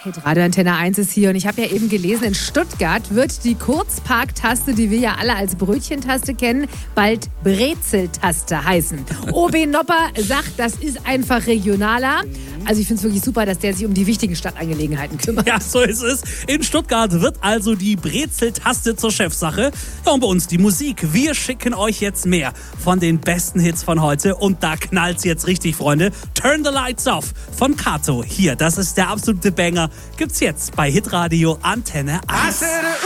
Radio Antenne 1 ist hier und ich habe ja eben gelesen, in Stuttgart wird die Kurzparktaste, die wir ja alle als Brötchentaste kennen, bald Brezeltaste heißen. OB Nopper sagt, das ist einfach regionaler. Also ich finde es wirklich super, dass der sich um die wichtigen Stadtangelegenheiten kümmert. Ja, so ist es. In Stuttgart wird also die Brezeltaste zur Chefsache. Ja, und bei uns die Musik. Wir schicken euch jetzt mehr von den besten Hits von heute. Und da knallt's jetzt richtig, Freunde. Turn the Lights Off von Kato. Hier, das ist der absolute Banger. Gibt's jetzt bei Hitradio Antenne 1.